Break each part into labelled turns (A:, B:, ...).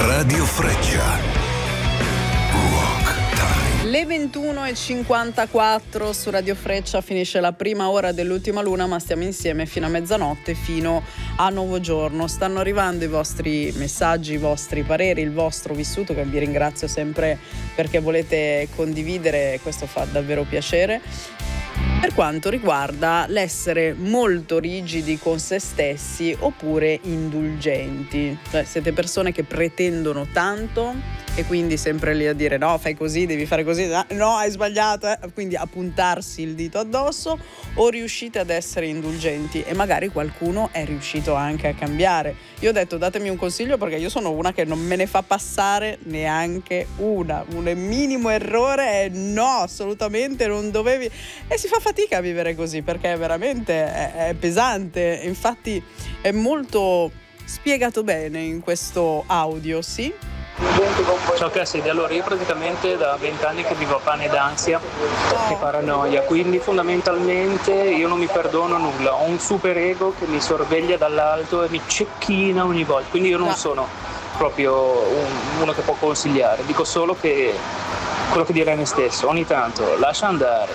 A: Radio Freccia. Rock Time.
B: Le 21:54 su Radio Freccia finisce la prima ora dell'ultima luna, ma stiamo insieme fino a mezzanotte, fino a nuovo giorno. Stanno arrivando i vostri messaggi, i vostri pareri, il vostro vissuto, che vi ringrazio sempre perché volete condividere, questo fa davvero piacere. Per quanto riguarda l'essere molto rigidi con se stessi oppure indulgenti, cioè siete persone che pretendono tanto e quindi sempre lì a dire no, fai così, devi fare così, no, hai sbagliato, quindi a puntarsi il dito addosso, o riuscite ad essere indulgenti e magari qualcuno è riuscito anche a cambiare. Io ho detto datemi un consiglio perché io sono una che non me ne fa passare neanche un minimo errore, no, assolutamente non dovevi, e si fa fatica a vivere così perché veramente è pesante. Infatti è molto spiegato bene in questo audio, sì?
C: Ciao Cassidy, allora io praticamente da 20 anni che vivo a pane d'ansia e paranoia, quindi fondamentalmente io non mi perdono nulla, ho un super ego che mi sorveglia dall'alto e mi cecchina ogni volta, quindi io non sono proprio uno che può consigliare, dico solo che quello che direi a me stesso, ogni tanto lascia andare.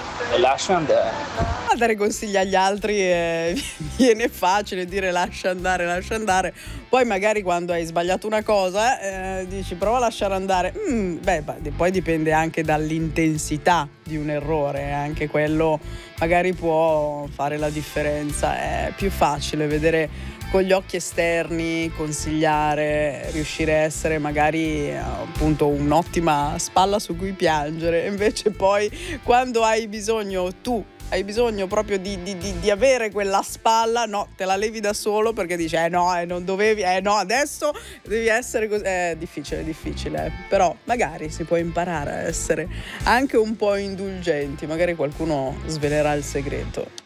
B: A dare consigli agli altri viene facile dire lascia andare, poi magari quando hai sbagliato una cosa dici prova a lasciare andare, poi dipende anche dall'intensità di un errore, anche quello magari può fare la differenza. È più facile vedere con gli occhi esterni, consigliare, riuscire a essere magari appunto un'ottima spalla su cui piangere, invece poi quando hai bisogno proprio di avere quella spalla, no, te la levi da solo perché dici non dovevi, no, adesso devi essere così. È difficile, però magari si può imparare a essere anche un po' indulgenti, magari qualcuno svelerà il segreto.